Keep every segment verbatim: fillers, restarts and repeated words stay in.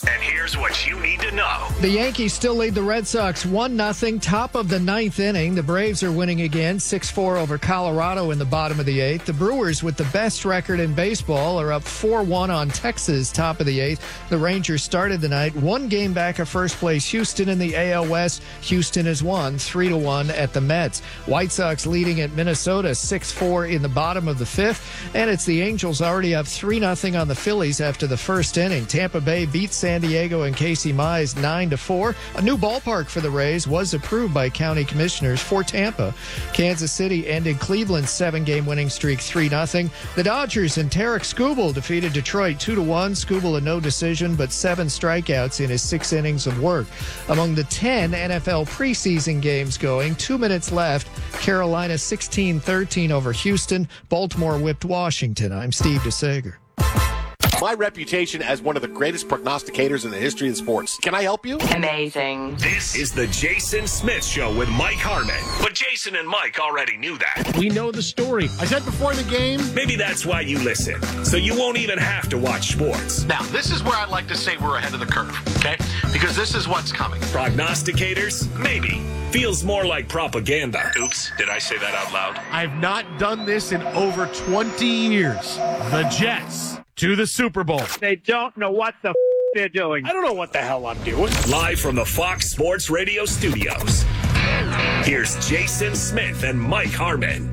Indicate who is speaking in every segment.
Speaker 1: And here's what you need to know.
Speaker 2: The Yankees still lead the Red Sox one nothing, top of the ninth inning. The Braves are winning again, six four over Colorado in the bottom of the eighth. The Brewers, with the best record in baseball, are up four one on Texas, top of the eighth. The Rangers started the night one game back of first place Houston in the A L West. Houston has won three to one at the Mets. White Sox leading at Minnesota six four in the bottom of the fifth. And it's the Angels already up three nothing on the Phillies after the first inning. Tampa Bay beats San Diego and Casey Mize nine to four. A new ballpark for the Rays was approved by county commissioners for Tampa. Kansas City ended Cleveland's seven-game winning streak three nothing. The Dodgers and Tarek Skubal defeated Detroit two to one. Skubal a no decision, but seven strikeouts in his six innings of work. Among the ten N F L preseason games going, two minutes left. Carolina sixteen thirteen over Houston. Baltimore whipped Washington. I'm Steve DeSager.
Speaker 3: My reputation as one of the greatest prognosticators in the history of sports. Can I help you?
Speaker 4: Amazing.
Speaker 1: This is the Jason Smith Show with Mike Harmon. But Jason and Mike already knew that.
Speaker 5: We know the story.
Speaker 3: I said before the game.
Speaker 1: Maybe that's why you listen, so you won't even have to watch sports.
Speaker 6: Now, this is where I'd like to say we're ahead of the curve, okay? Because this is what's coming.
Speaker 1: Prognosticators? Maybe. Feels more like propaganda. Oops, did I say that out loud?
Speaker 5: I've not done this in over twenty years. The Jets to the Super Bowl.
Speaker 7: They don't know what the f- they're doing.
Speaker 5: I don't know what the hell I'm doing.
Speaker 1: Live from the Fox Sports Radio studios, here's Jason Smith and Mike Harmon.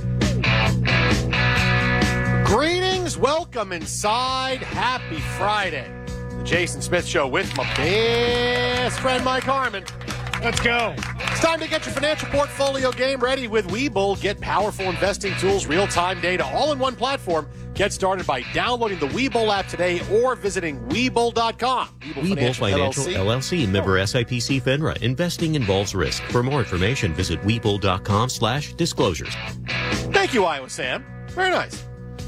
Speaker 3: Greetings, welcome inside. Happy Friday. The Jason Smith Show with my best friend Mike Harmon.
Speaker 5: Let's go.
Speaker 3: It's time to get your financial portfolio game ready with Webull. Get powerful investing tools, real-time data, all in one platform. Get started by downloading the Webull app today or visiting Webull dot com.
Speaker 8: Webull Financial, Financial L L C. L L C, member S I P C FINRA. Investing involves risk. For more information, visit Webull dot com slash disclosures.
Speaker 3: Thank you, Iowa Sam. Very nice.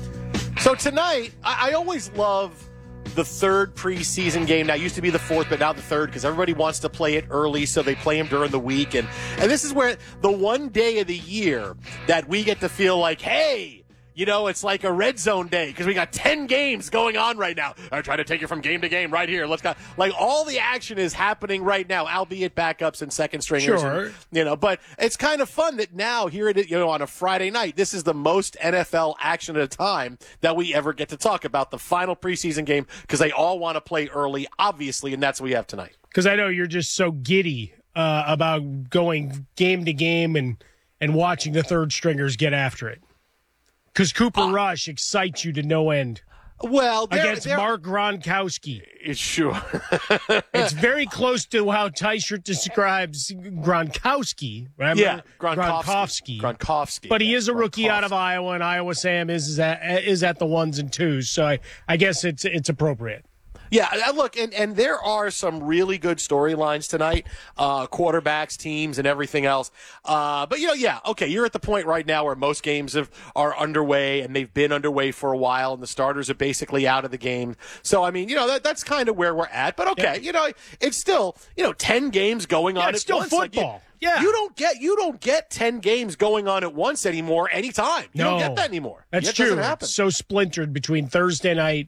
Speaker 3: So tonight, I, I always love the third preseason game. Now, it used to be the fourth, but now the third, because everybody wants to play it early, so they play them during the week. And, and this is where the one day of the year that we get to feel like, hey, you know, it's like a red zone day because we got ten games going on right now. I try to take you from game to game right here. Let's go. Like, all the action is happening right now, albeit backups and second stringers.
Speaker 5: Sure.
Speaker 3: And, you know, but it's kind of fun that now here it is, you know, on a Friday night, this is the most N F L action at a time that we ever get to talk about the final preseason game because they all want to play early, obviously, and that's what we have tonight.
Speaker 5: Because I know you're just so giddy uh, about going game to game and, and watching the third stringers get after it. Because Cooper uh, Rush excites you to no end.
Speaker 3: Well, they're,
Speaker 5: against
Speaker 3: they're,
Speaker 5: Mark Gronkowski.
Speaker 3: It's sure.
Speaker 5: It's very close to how Teichert describes Gronkowski. Remember?
Speaker 3: Yeah, Gronkowski.
Speaker 5: Gronkowski.
Speaker 3: Gronkowski.
Speaker 5: But he is a rookie out of Iowa, and Iowa Sam is, is at is at the ones and twos. So I, I guess it's it's appropriate.
Speaker 3: Yeah, look, and, and there are some really good storylines tonight, uh, quarterbacks, teams, and everything else. Uh, but, you know, yeah, okay, you're at the point right now where most games have, are underway, and they've been underway for a while, and the starters are basically out of the game. So, I mean, you know, that, that's kind of where we're at. But, okay, yeah. you know, it's still, you know, ten games going
Speaker 5: yeah,
Speaker 3: on
Speaker 5: it's
Speaker 3: at
Speaker 5: still
Speaker 3: once.
Speaker 5: football.
Speaker 3: Like you,
Speaker 5: yeah.
Speaker 3: You don't get you don't get ten games going on at once anymore anytime. You
Speaker 5: no,
Speaker 3: don't get that anymore.
Speaker 5: That's
Speaker 3: it
Speaker 5: true.
Speaker 3: Doesn't happen.
Speaker 5: It's so splintered between Thursday night,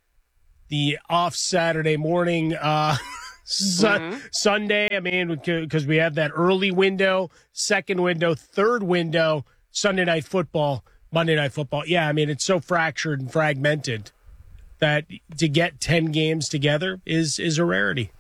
Speaker 5: the off Saturday morning, uh, su- mm-hmm. Sunday. I mean, because we have that early window, second window, third window, Sunday night football, Monday night football. Yeah, I mean, it's so fractured and fragmented that to get ten games together is is a rarity.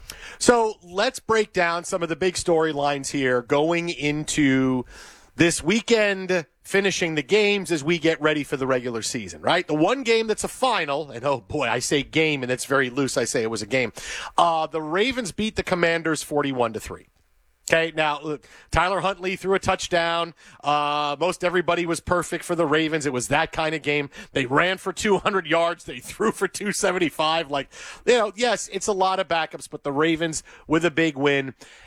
Speaker 3: So let's break down some of the big storylines here going into this weekend, finishing the games as we get ready for the regular season, right? The one game that's a final, and oh boy, I say game, and it's very loose. I say it was a game. Uh, the Ravens beat the Commanders forty-one to three. Okay, now, look, Tyler Huntley threw a touchdown. Uh, most everybody was perfect for the Ravens. It was that kind of game. They ran for two hundred yards. They threw for two seventy-five. Like, you know, yes, it's a lot of backups, but the Ravens with a big win.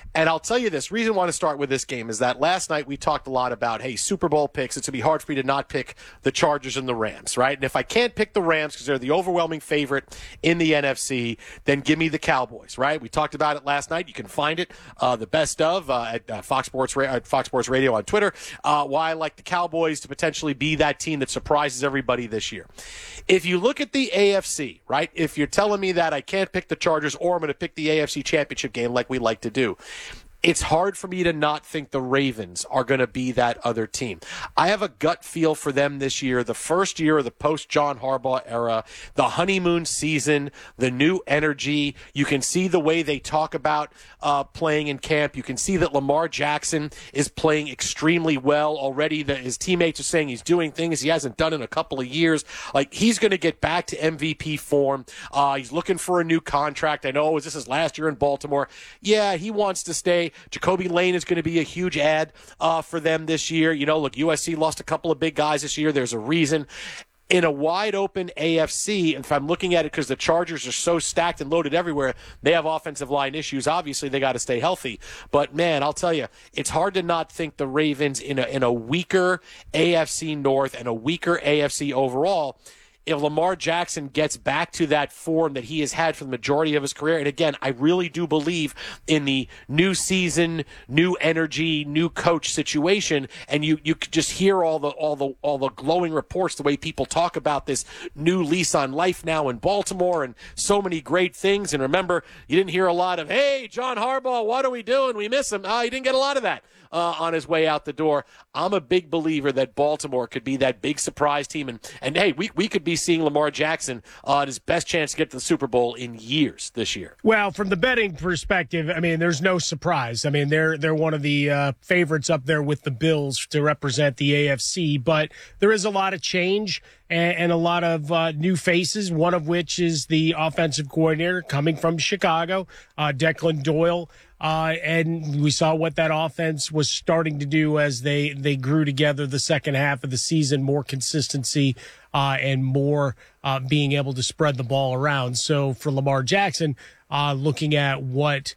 Speaker 3: And I'll tell you this, reason I want to start with this game is that last night we talked a lot about, hey, Super Bowl picks. It's going to be hard for me to not pick the Chargers and the Rams, right? And if I can't pick the Rams because they're the overwhelming favorite in the N F C, then give me the Cowboys, right? We talked about it last night. You can find it, uh, the best of, uh, at uh, Fox Sports, Ra- at Fox Sports Radio on Twitter, uh, why I like the Cowboys to potentially be that team that surprises everybody this year. If you look at the A F C, right, if you're telling me that I can't pick the Chargers or I'm going to pick the A F C Championship game like we like to do, it's hard for me to not think the Ravens are going to be that other team. I have a gut feel for them this year, the first year of the post-John Harbaugh era, the honeymoon season, the new energy. You can see the way they talk about uh, playing in camp. You can see that Lamar Jackson is playing extremely well already. That his teammates are saying he's doing things he hasn't done in a couple of years. Like, he's going to get back to M V P form. Uh, he's looking for a new contract. I know, is this his last year in Baltimore? Yeah, he wants to stay. Jacoby Lane is going to be a huge ad uh, for them this year. You know, look, U S C lost a couple of big guys this year. There's a reason. In a wide-open A F C, if I'm looking at it because the Chargers are so stacked and loaded everywhere, they have offensive line issues. Obviously, they got to stay healthy. But, man, I'll tell you, it's hard to not think the Ravens in a, in a weaker A F C North and a weaker A F C overall, if Lamar Jackson gets back to that form that he has had for the majority of his career, and again, I really do believe in the new season, new energy, new coach situation, and you you could just hear all the all the all the glowing reports, the way people talk about this new lease on life now in Baltimore, and so many great things. And remember, you didn't hear a lot of, "Hey, John Harbaugh, what are we doing? We miss him." Oh, you didn't get a lot of that uh, on his way out the door. I'm a big believer that Baltimore could be that big surprise team, and and hey, we we could be seeing Lamar Jackson on uh, his best chance to get to the Super Bowl in years this year.
Speaker 5: Well, from the betting perspective, I mean, there's no surprise. I mean, they're they're one of the uh, favorites up there with the Bills to represent the A F C, but there is a lot of change and, and a lot of uh, new faces, one of which is the offensive coordinator coming from Chicago, uh, Declan Doyle. Uh, and we saw what that offense was starting to do as they, they grew together the second half of the season, more consistency uh, and more uh, being able to spread the ball around. So for Lamar Jackson, uh, looking at what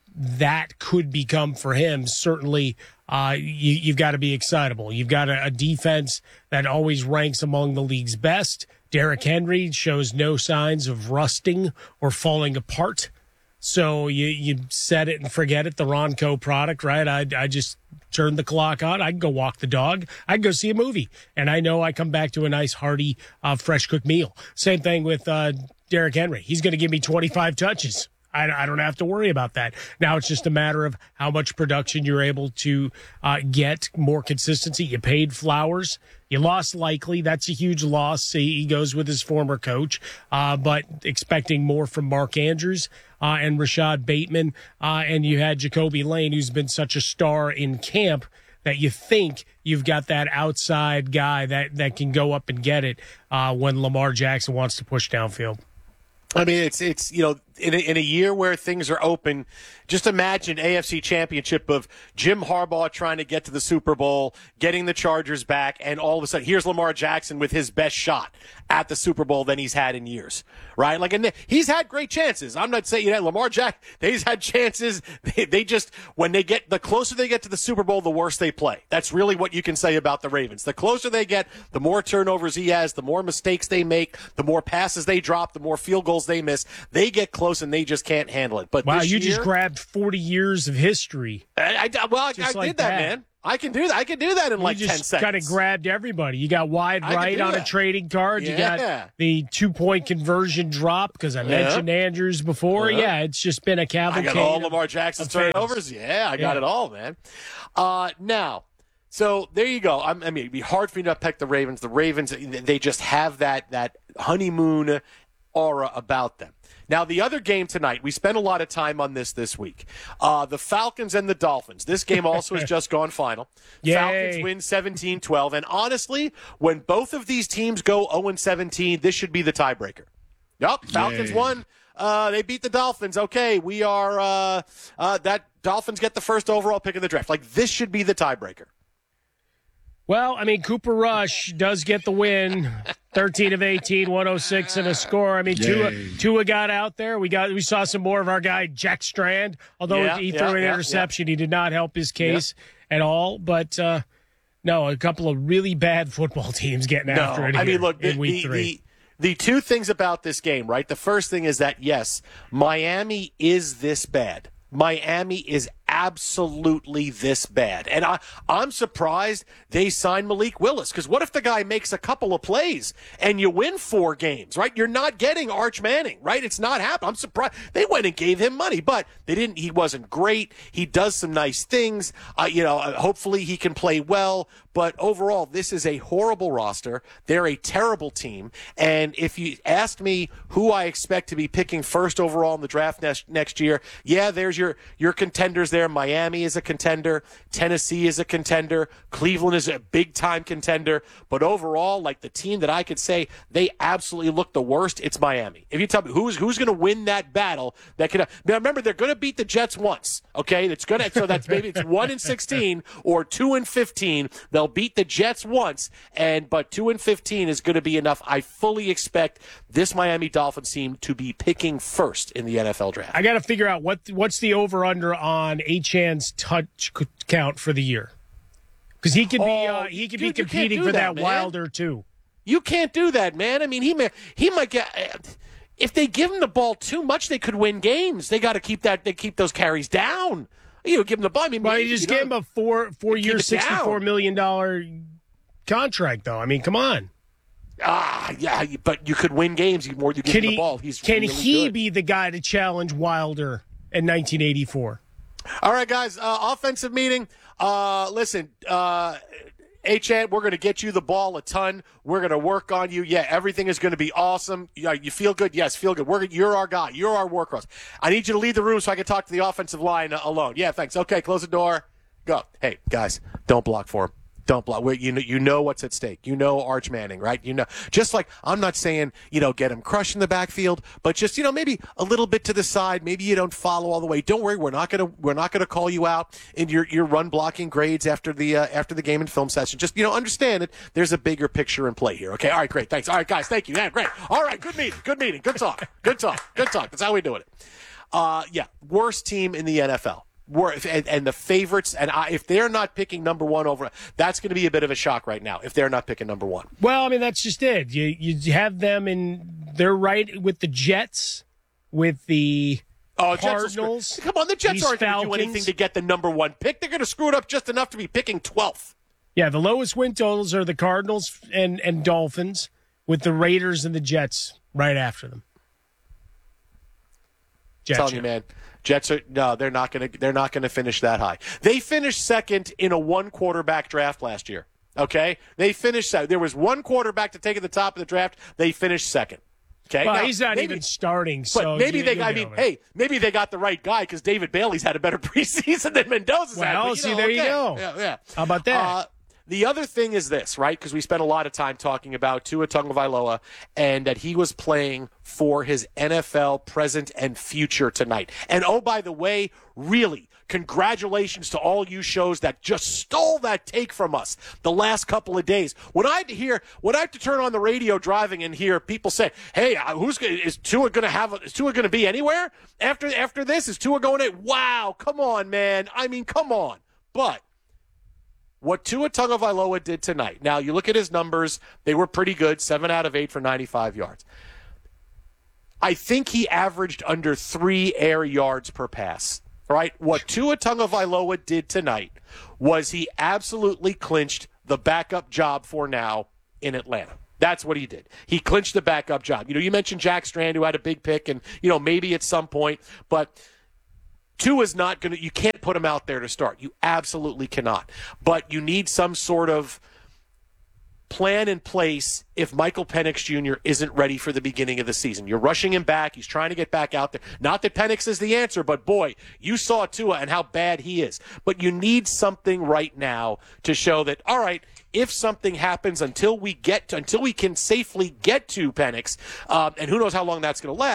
Speaker 5: that could become for him, certainly uh, you, you've got to be excitable. You've got a, a defense that always ranks among the league's best. Derrick Henry shows no signs of rusting or falling apart. So you, you set it and forget it, the Ronco product, right? I, I just turn the clock on. I can go walk the dog. I can go see a movie. And I know I come back to a nice, hearty, uh, fresh cooked meal. Same thing with uh, Derrick Henry. He's going to give me twenty-five touches. I, I don't have to worry about that. Now it's just a matter of how much production you're able to uh, get, more consistency. You paid Flowers. You lost Likely. That's a huge loss. He, he goes with his former coach, uh, but expecting more from Mark Andrews uh, and Rashad Bateman. Uh, and you had Jacoby Lane, who's been such a star in camp that you think you've got that outside guy that, that can go up and get it uh, when Lamar Jackson wants to push downfield.
Speaker 3: I mean, it's, it's you know, in a, in a year where things are open, just imagine A F C Championship of Jim Harbaugh trying to get to the Super Bowl, getting the Chargers back, and all of a sudden, here's Lamar Jackson with his best shot at the Super Bowl than he's had in years, right? Like, and he's had great chances. I'm not saying, you know, Lamar Jack, he's had chances. They, they just, when they get, the closer they get to the Super Bowl, the worse they play. That's really what you can say about the Ravens. The closer they get, the more turnovers he has, the more mistakes they make, the more passes they drop, the more field goals they miss. They get close and they just can't handle it. But
Speaker 5: wow,
Speaker 3: this
Speaker 5: you
Speaker 3: year,
Speaker 5: just grabbed forty years of history.
Speaker 3: I, I, well, I, I
Speaker 5: like
Speaker 3: did that,
Speaker 5: that,
Speaker 3: man. I can do that. I can do that in
Speaker 5: you
Speaker 3: like
Speaker 5: just
Speaker 3: ten seconds.
Speaker 5: Kind of grabbed everybody. You got wide right on
Speaker 3: that.
Speaker 5: a trading card.
Speaker 3: Yeah.
Speaker 5: You got the two-point conversion drop because I
Speaker 3: yeah.
Speaker 5: mentioned Andrews before.
Speaker 3: Uh-huh.
Speaker 5: Yeah, it's just been a cavalcade.
Speaker 3: I got all Lamar Jackson's turnovers. Yeah, I got
Speaker 5: yeah.
Speaker 3: it all, man. Uh, now, so there you go. I'm, I mean, it'd be hard for me to pick the Ravens. The Ravens, they just have that that honeymoon aura about them. Now, the other game tonight, we spent a lot of time on this this week. Uh, the Falcons and the Dolphins. This game also has just gone final.
Speaker 5: Yay.
Speaker 3: Falcons win seventeen twelve. And honestly, when both of these teams go oh and seventeen, this should be the tiebreaker. Yup, Falcons
Speaker 4: Yay.
Speaker 3: won. Uh, they beat the Dolphins. Okay, we are uh, – uh, that Dolphins get the first overall pick in the draft. Like, this should be the tiebreaker.
Speaker 5: Well, I mean, Cooper Rush does get the win. thirteen of eighteen, one oh six and a score. I mean, Tua, Tua got out there. We got we saw some more of our guy, Jack Strand. Although
Speaker 3: Yeah,
Speaker 5: he
Speaker 3: yeah,
Speaker 5: threw an
Speaker 3: yeah,
Speaker 5: interception, he did not help his case at all. But, uh, no, a couple of really bad football teams getting
Speaker 3: No,
Speaker 5: after it
Speaker 3: I
Speaker 5: here
Speaker 3: mean, look, the,
Speaker 5: in week
Speaker 3: the,
Speaker 5: three.
Speaker 3: the the two things about this game, right? The first thing is that, yes, Miami is this bad. Miami is absolutely this bad. And I, I'm surprised they signed Malik Willis, because what if the guy makes a couple of plays and you win four games, right? You're not getting Arch Manning, right? It's not happening. I'm surprised. They went and gave him money, but they didn't. He wasn't great. He does some nice things. Uh, you know, uh, hopefully he can play well. But overall, this is a horrible roster. They're a terrible team. And if you asked me who I expect to be picking first overall in the draft next, next year, yeah, there's your, your contenders there. Miami is a contender. Tennessee is a contender. Cleveland is a big-time contender. But overall, like the team that I could say they absolutely look the worst, it's Miami. If you tell me who's who's going to win that battle, that could now remember they're going to beat the Jets once. Okay, it's going to so that's maybe it's one and sixteen or two and fifteen. They'll beat the Jets once, and but two and fifteen is going to be enough. I fully expect this Miami Dolphins team to be picking first in the N F L draft.
Speaker 5: I got to figure out what what's the over-under on Achan's touch count for the year, because he could be
Speaker 3: Oh,
Speaker 5: uh, he could
Speaker 3: dude,
Speaker 5: be
Speaker 3: you can't
Speaker 5: competing
Speaker 3: do
Speaker 5: for
Speaker 3: that,
Speaker 5: that,
Speaker 3: man.
Speaker 5: Wilder too.
Speaker 3: You can't do that, man. I mean, he may he might get if they give him the ball too much, they could win games. They got to keep that. They keep those carries down. You know, give him the ball. I mean,
Speaker 5: Well,
Speaker 3: maybe,
Speaker 5: you just
Speaker 3: you
Speaker 5: gave
Speaker 3: know,
Speaker 5: him a four four
Speaker 3: keep
Speaker 5: year,
Speaker 3: it down.
Speaker 5: sixty-four million dollars contract, though. I mean, come on.
Speaker 3: Ah, yeah, but you could win games the more you give
Speaker 5: Can
Speaker 3: him
Speaker 5: he,
Speaker 3: the ball. He's
Speaker 5: can
Speaker 3: really
Speaker 5: he
Speaker 3: good.
Speaker 5: be the guy to challenge Wilder in nineteen eighty-four?
Speaker 3: All right, guys. Uh, offensive meeting. Uh, listen, uh, Achan, we're going to get you the ball a ton. We're going to work on you. Yeah, everything is going to be awesome. You, you feel good? Yes, feel good. We're, you're our guy. You're our workhorse. I need you to leave the room so I can talk to the offensive line uh, alone. Yeah, thanks. Okay, close the door. Go. Hey, guys, don't block for him. Don't block. You know, you know what's at stake. You know Arch Manning, right? You know, just like I'm not saying, you know, get him crushed in the backfield, but just, you know, maybe a little bit to the side. Maybe you don't follow all the way. Don't worry, we're not gonna we're not gonna call you out in your, your run blocking grades after the uh, after the game and film session. Just, you know, understand it. There's a bigger picture in play here. Okay. All right. Great. Thanks. All right, guys. Thank you. Yeah. Great. All right. Good meeting. Good meeting. Good talk. Good talk. Good talk. That's how we do it. Uh, yeah. Worst team in the N F L. And, and the favorites, and I, if they're not picking number one over, that's going to be a bit of a shock right now if they're not picking number one.
Speaker 5: Well, I mean, that's just it. You you have them in, they're right with the Jets, with the
Speaker 3: oh,
Speaker 5: Cardinals.
Speaker 3: Jets Come on, the Jets
Speaker 5: these
Speaker 3: aren't going to do
Speaker 5: Falcons.
Speaker 3: anything to get the number one pick. They're going to screw it up just enough to be picking twelfth.
Speaker 5: Yeah, the lowest win totals are the Cardinals and, and Dolphins, with the Raiders and the Jets right after them. Jets,
Speaker 3: I'm telling you, man. Jets are no, they're not going to. They're not going to finish that high. They finished second in a one quarterback draft last year. Okay, they finished. There was one quarterback to take at the top of the draft. They finished second. Okay,
Speaker 5: Well,
Speaker 3: now,
Speaker 5: he's not
Speaker 3: maybe,
Speaker 5: even starting.
Speaker 3: But
Speaker 5: So
Speaker 3: maybe
Speaker 5: you,
Speaker 3: they.
Speaker 5: you
Speaker 3: I
Speaker 5: know,
Speaker 3: mean,
Speaker 5: man.
Speaker 3: hey, maybe they got the right guy because David Bailey's had a better preseason than Mendoza's had.
Speaker 5: Well,
Speaker 3: but, you
Speaker 5: see,
Speaker 3: know,
Speaker 5: there you
Speaker 3: okay.
Speaker 5: go.
Speaker 3: Yeah, yeah.
Speaker 5: How about that?
Speaker 3: Uh, The other thing is this, right? Because we spent a lot of time talking about Tua Tagovailoa and that he was playing for his N F L present and future tonight. And oh, by the way, really, congratulations to all you shows that just stole that take from us the last couple of days. When I hear, when I have to turn on the radio driving and hear people say, "Hey, uh, who's gonna, is Tua going to have? Is Tua going to be anywhere after after this? Is Tua going to? Wow, come on, man! I mean, come on!" But what Tua Tagovailoa did tonight, now you look at his numbers, they were pretty good, seven out of eight for ninety-five yards. I think he averaged under three air yards per pass, right? What Tua Tagovailoa did tonight was he absolutely clinched the backup job for now in Atlanta. That's what he did. He clinched the backup job. You know, you mentioned Jack Strand, who had a big pick, and, you know, maybe at some point, but Tua's not going to, you can't put him out there to start. You absolutely cannot. But you need some sort of plan in place if Michael Penix Junior isn't ready for the beginning of the season. You're rushing him back. He's trying to get back out there. Not that Penix is the answer, but boy, you saw Tua and how bad he is. But you need something right now to show that, all right, if something happens until we get to, until we can safely get to Penix, uh, and who knows how long that's going to last,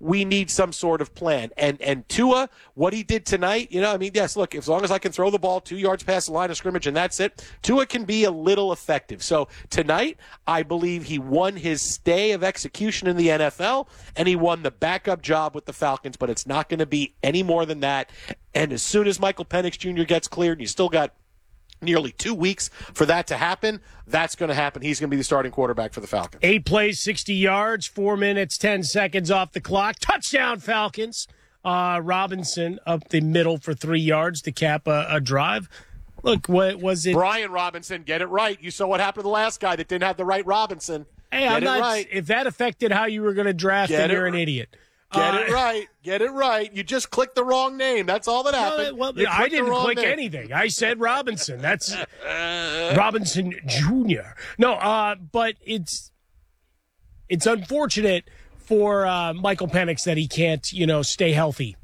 Speaker 3: we need some sort of plan. And and Tua, what he did tonight, you know, I mean, yes, look, as long as I can throw the ball two yards past the line of scrimmage and that's it, Tua can be a little effective. So tonight, I believe he won his stay of execution in the N F L, and he won the backup job with the Falcons, but it's not going to be any more than that. And as soon as Michael Penix Junior gets cleared, and you still got nearly two weeks for that to happen, that's going to happen. He's going to be the starting quarterback for the Falcons.
Speaker 5: Eight plays, sixty yards, four minutes, ten seconds off the clock. Touchdown, Falcons. Uh, Robinson up the middle for three yards to cap a, a drive. Look, what was it?
Speaker 3: Brian Robinson, get it right. You saw what happened to the last guy that didn't have the right Robinson.
Speaker 5: Hey,
Speaker 3: get
Speaker 5: I'm
Speaker 3: it
Speaker 5: not,
Speaker 3: right.
Speaker 5: If that affected how you were going to draft,
Speaker 3: Get
Speaker 5: then
Speaker 3: it
Speaker 5: you're an
Speaker 3: right.
Speaker 5: idiot.
Speaker 3: Get
Speaker 5: Uh,
Speaker 3: it right. Get it right. You just clicked the wrong name. That's all that happened.
Speaker 5: Well,
Speaker 3: You
Speaker 5: I
Speaker 3: clicked the
Speaker 5: didn't
Speaker 3: wrong
Speaker 5: click
Speaker 3: name.
Speaker 5: anything. I said Robinson. That's Robinson Junior No, uh, but it's it's unfortunate for uh, Michael Penix that he can't, you know, stay healthy.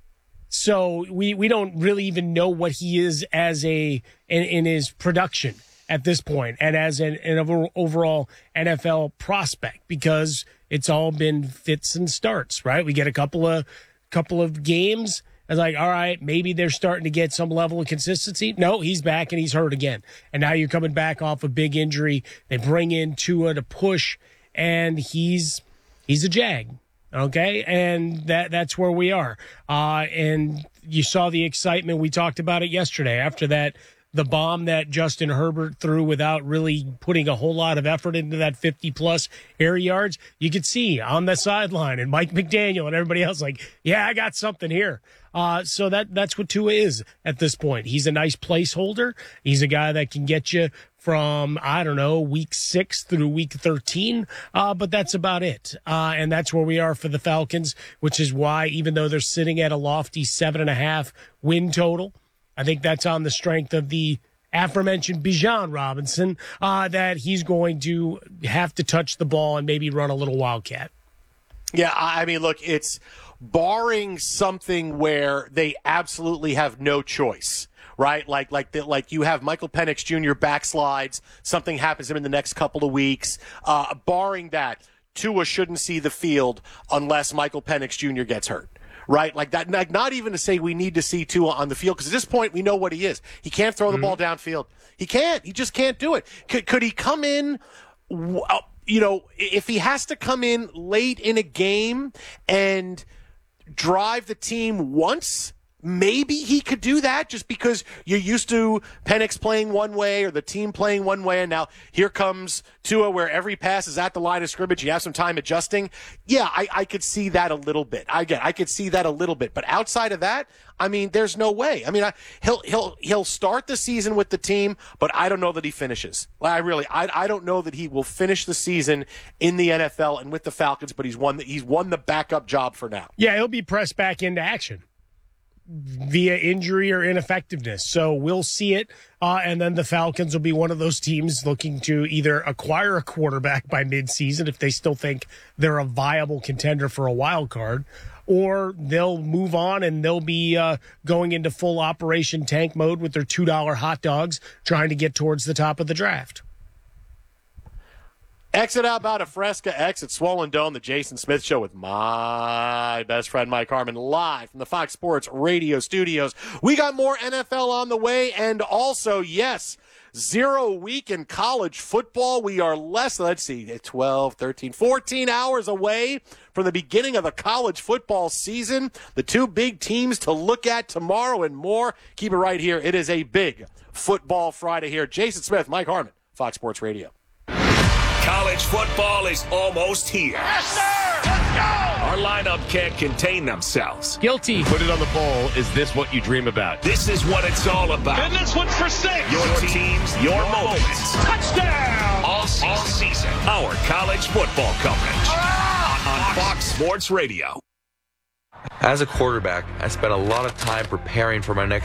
Speaker 5: So we, we don't really even know what he is as a in, in his production at this point and as an, an over, overall N F L prospect, because it's all been fits and starts, right? We get a couple of couple of games. I was like, all right, maybe they're starting to get some level of consistency. No, he's back and he's hurt again. And now you're coming back off a big injury. They bring in Tua to push, and he's he's a jag. Okay, and that that's where we are. Uh, and you saw the excitement. We talked about it yesterday after that, the bomb that Justin Herbert threw without really putting a whole lot of effort into that fifty-plus air yards. You could see on the sideline and Mike McDaniel and everybody else like, yeah, I got something here. Uh, so that that's what Tua is at this point. He's a nice placeholder. He's a guy that can get you from, I don't know, week six through week thirteen, uh, but that's about it. Uh, and that's where we are for the Falcons, which is why, even though they're sitting at a lofty seven and a half win total, I think that's on the strength of the aforementioned Bijan Robinson, uh, that he's going to have to touch the ball and maybe run a little wildcat.
Speaker 3: Yeah, I mean, look, it's barring something where they absolutely have no choice, right? Like, like, the, like you have Michael Penix Junior backslides, something happens to him in the next couple of weeks. Uh, barring that, Tua shouldn't see the field unless Michael Penix Junior gets hurt. Right, like that. Like not even to say we need to see Tua on the field, because at this point we know what he is. He can't throw the mm-hmm. ball downfield. He can't. He just can't do it. Could, could he come in? You know, if he has to come in late in a game and drive the team once, maybe he could do that, just because you're used to Penix playing one way or the team playing one way, and now here comes Tua where every pass is at the line of scrimmage. You have some time adjusting. Yeah, I, I could see that a little bit. I get, I could see that a little bit. But outside of that, I mean, there's no way. I mean, I, he'll he'll he'll start the season with the team, but I don't know that he finishes. I really, I I don't know that he will finish the season in the N F L and with the Falcons. But he's won the, he's won the backup job for now.
Speaker 5: Yeah, he'll be pressed back into action via injury or ineffectiveness. So we'll see it. Uh, and then the Falcons will be one of those teams looking to either acquire a quarterback by midseason if they still think they're a viable contender for a wild card, or they'll move on and they'll be uh, going into full Operation Tank mode with their two dollar hot dogs trying to get towards the top of the draft.
Speaker 3: Exit out about a Fresca X at Swollen Dome, the Jason Smith Show with my best friend Mike Harmon, live from the Fox Sports Radio studios. We got more N F L on the way, and also, yes, zero week in college football. We are less, let's see, twelve, thirteen, fourteen hours away from the beginning of the college football season. The two big teams to look at tomorrow and more. Keep it right here. It is a big Football Friday here. Jason Smith, Mike Harmon, Fox Sports Radio.
Speaker 1: College football is almost here.
Speaker 7: Yes, sir! Let's go!
Speaker 1: Our lineup can't contain themselves.
Speaker 5: Guilty.
Speaker 4: Put it on the poll. Is this what you dream about?
Speaker 1: This is what it's all about.
Speaker 7: And this one's for six.
Speaker 1: Your teams, your moments.
Speaker 7: Touchdown!
Speaker 1: All season. All season. Our college football coverage. On, on Fox Sports Radio.
Speaker 9: As a quarterback, I spent a lot of time preparing for my next